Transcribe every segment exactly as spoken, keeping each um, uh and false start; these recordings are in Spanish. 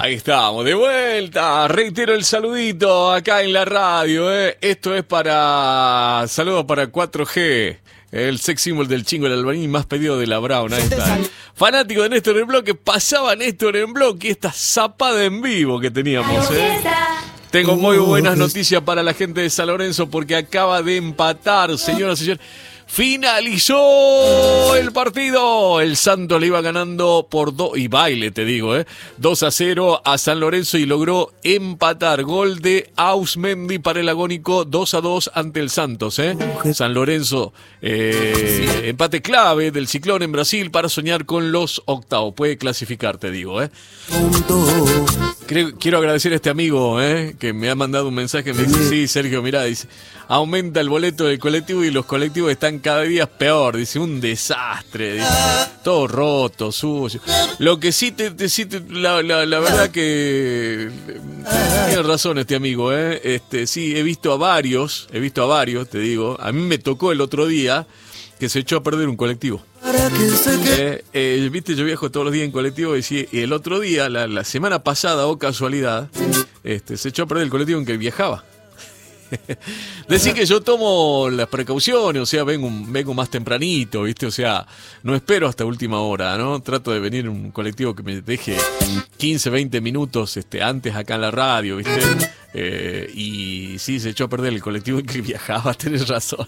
Ahí estamos, de vuelta. Reitero el saludito acá en la radio. ¿eh? Esto es para... Saludos para cuatro G. El sex symbol del Chingo, el albañil más pedido de la Brown. Ahí está. Fanático de Néstor en bloque. Pasaba Néstor en bloque. Esta zapada en vivo que teníamos. ¿eh? Tengo muy buenas noticias para la gente de San Lorenzo porque acaba de empatar, señoras y señores. Finalizó el partido. El Santos le iba ganando por dos. Y baile, te digo, ¿eh? dos a cero a San Lorenzo y logró empatar. Gol de Ausmendi para el agónico. dos a dos ante el Santos, ¿eh? San Lorenzo, eh, empate clave del Ciclón en Brasil para soñar con los octavos. Puede clasificar, te digo, ¿eh? Creo, quiero agradecer a este amigo, ¿eh? Que me ha mandado un mensaje. Me dice: sí, Sergio, mirá, dice, aumenta el boleto del colectivo y los colectivos están cada día peor. Dice, un desastre, dice, todo roto, sucio. Lo que sí te, te, sí te la, la, la verdad que tiene razón este amigo, ¿eh? Este, sí, he visto a varios, he visto a varios, te digo. A mí me tocó el otro día que se echó a perder un colectivo. Eh, eh, Viste, yo viajo todos los días en colectivo y, sí, y el otro día, la, la semana pasada, o casualidad, este, se echó a perder el colectivo en que viajaba. Decir que yo tomo las precauciones, o sea, vengo, vengo más tempranito, ¿viste? O sea, no espero hasta última hora, ¿no? Trato de venir en un colectivo que me deje quince, veinte minutos este, antes acá en la radio, ¿viste? Eh, y sí, se echó a perder el colectivo en que viajaba, tenés razón.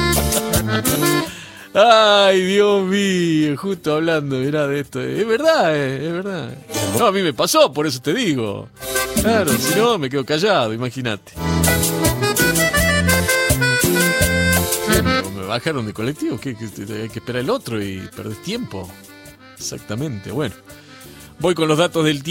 Ay, Dios mío, justo hablando, mirá, de esto. Es verdad, eh, es verdad. No, a mí me pasó, por eso te digo. Claro, si no, me quedo callado, imagínate. Me bajaron de colectivo, que, que, hay que esperar el otro y perdés tiempo. Exactamente, bueno. Voy con los datos del tiempo.